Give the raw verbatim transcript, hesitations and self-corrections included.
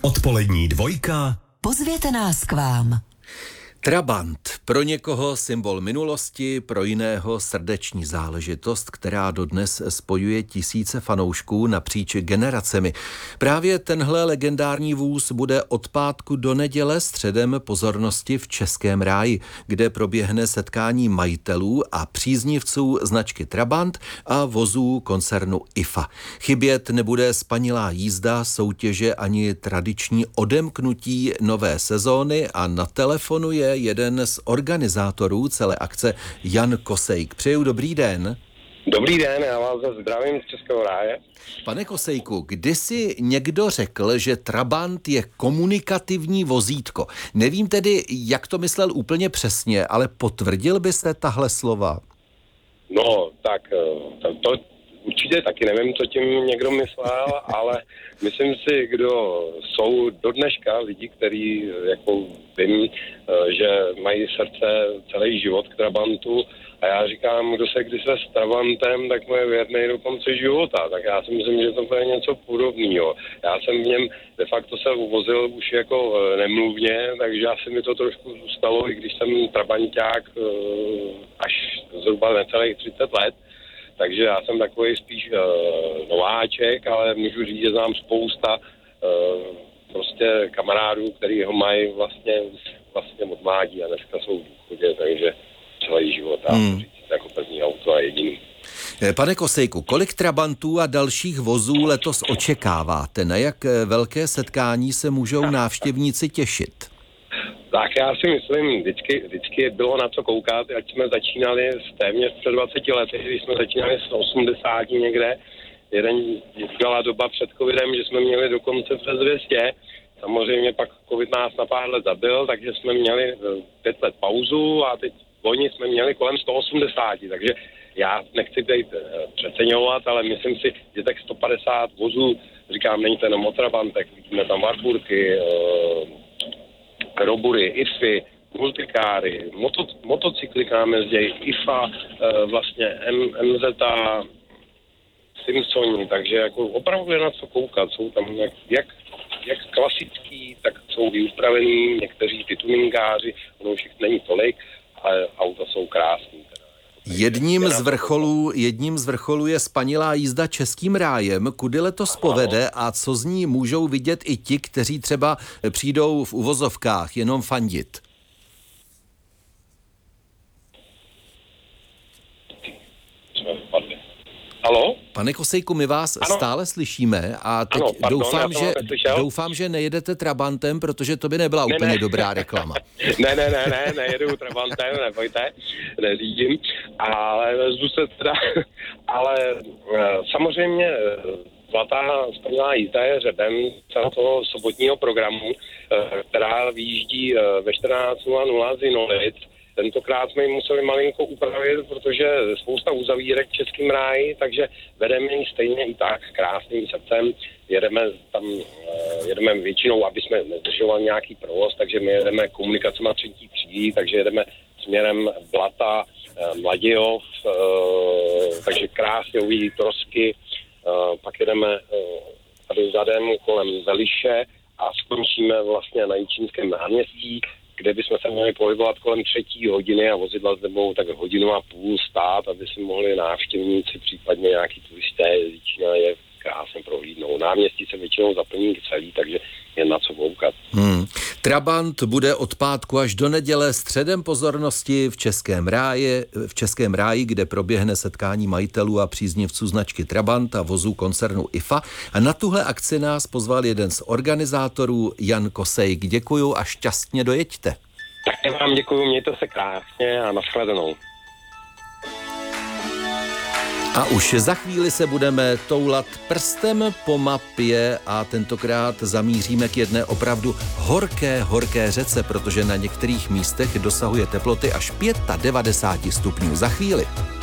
Odpolední dvojka. Pozvěte nás k vám. Trabant. Pro někoho symbol minulosti, pro jiného srdeční záležitost, která dodnes spojuje tisíce fanoušků napříč generacemi. Právě tenhle legendární vůz bude od pátku do neděle středem pozornosti v Českém ráji, kde proběhne setkání majitelů a příznivců značky Trabant a vozů koncernu I F A. Chybět nebude spanilá jízda, soutěže ani tradiční odemknutí nové sezóny a na telefonu je jeden z organizátorů celé akce, Jan Kosejk. Přeju dobrý den. Dobrý den, já vás zdravím z Českého ráje. Pane Kosejku, kdysi někdo řekl, že Trabant je komunikativní vozítko. Nevím tedy, jak to myslel úplně přesně, ale potvrdil byste tahle slova? No, tak to, to určitě taky nevím, co tím někdo myslel, ale myslím si, kdo jsou do dneška lidi, kteří jako vím, že mají srdce celý život k Trabantu a já říkám, kdo se když se s Trabantem, tak mu je věrnej do konce života, tak já si myslím, že to je něco podobného. Já jsem v něm de facto se uvozil už jako nemluvně, takže asi mi to trošku zůstalo, i když jsem trabanťák až zhruba necelých třicet let. Takže já jsem takový spíš uh, nováček, ale můžu říct, že znám spousta uh, prostě kamarádů, který ho mají vlastně, vlastně od mládí a dneska jsou v důchodě, takže celý život a hmm. říct jako první auto a jediný. Pane Kosejku, kolik Trabantů a dalších vozů letos očekáváte? Na jak velké setkání se můžou návštěvníci těšit? Tak já si myslím, vždycky, vždycky bylo na co koukat, ať jsme začínali s téměř před dvaceti lety, když jsme začínali s osmdesáti někde. Jeden byla doba před covidem, že jsme měli dokonce přes dvě stě. Samozřejmě pak covid nás na pár let zabil, takže jsme měli pět let pauzu a teď loni jsme měli kolem sto osmdesát, takže já nechci být přeceňovat, ale myslím si, že tak sto padesát vozů, říkám, není to jenom o Trabantech, vidíme tam Wartburgy, Robury, Ify, multikáry, moto, motocykly k nám jezdějí, I F A, e, vlastně M, MZ, Simpsoni, takže jako opravdu je na co koukat. Jsou tam jak, jak, jak klasický, tak jsou vyupravený, někteří ty tuningáři, ono už jich není tolik, ale auta jsou krásný. Jedním z vrcholů, jedním z vrcholů je spanilá jízda Českým rájem. Kudy letos povede a co z ní můžou vidět i ti, kteří třeba přijdou v uvozovkách jenom fandit? Halo? Pane Kosejku, my vás ano. stále slyšíme a teď ano, pardon, doufám, že, doufám, že nejedete Trabantem, protože to by nebyla ne, úplně ne. dobrá reklama. ne, ne, ne, ne, nejedu Trabantem, nebojte, neřídím, ale vezdu se teda, ale samozřejmě zlatá spanilá jízda je řebem celého toho sobotního programu, která vyjíždí ve čtrnáct nula nula z Jinolic. Tentokrát jsme ji museli malinko upravit, protože spousta uzavírek v Českém ráji, takže vedeme ji stejně i tak krásným srdcem. Jedeme tam, jedeme většinou, aby jsme nezdržovali nějaký provoz, takže my jedeme komunikacema třetí třídy, takže jedeme směrem Blata, Mladějov, takže krásně uvidí trosky, pak jedeme tady zadem kolem Veliše a skončíme vlastně na Jičínském náměstí, kde bychom se mohli pohybovat kolem třetí hodiny a vozidla zde budou tak hodinu a půl stát, aby si mohli návštěvníci, případně nějaký turisté, Jičína je krásně prohlídnou. Náměstí se většinou zaplní celý, takže je na co koukat. Hmm. Trabant bude od pátku až do neděle středem pozornosti v Českém ráji, v Českém ráji, kde proběhne setkání majitelů a příznivců značky Trabant a vozů koncernu I F A. A na tuhle akci nás pozval jeden z organizátorů, Jan Kosejk. Děkuju a šťastně dojeďte. Tak vám děkuju, mějte se krásně a nashledanou. A už za chvíli se budeme toulat prstem po mapě a tentokrát zamíříme k jedné opravdu horké, horké řece, protože na některých místech dosahuje teploty až devadesát pět stupňů za chvíli.